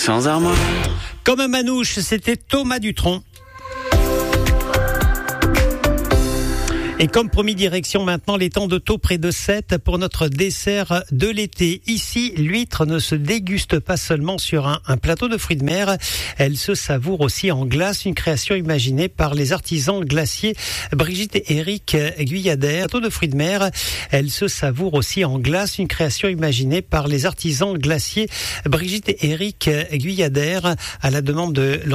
sans armoire. Comme un manouche, c'était Thomas Dutronc. Et comme promis, direction maintenant l'étang de Thau près de Sète pour notre dessert de l'été. Ici, l'huître ne se déguste pas seulement sur un plateau de fruits de mer, elle se savoure aussi en glace, une création imaginée par les artisans glaciers Brigitte et Éric Guyadère. Plateau de fruits de mer, elle se savoure aussi en glace, une création imaginée par les artisans glaciers Brigitte et Éric Guyadère à la demande de